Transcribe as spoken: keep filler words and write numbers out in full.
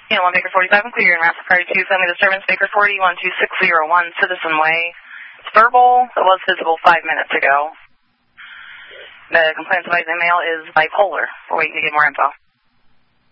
Yeah, one Baker forty-seven, clear and master priority two, send me disturbance, Baker forty, one two six zero one, Citizen Way. It's verbal, it was visible five minutes ago. The complaints by email is bipolar. We're waiting to get more info.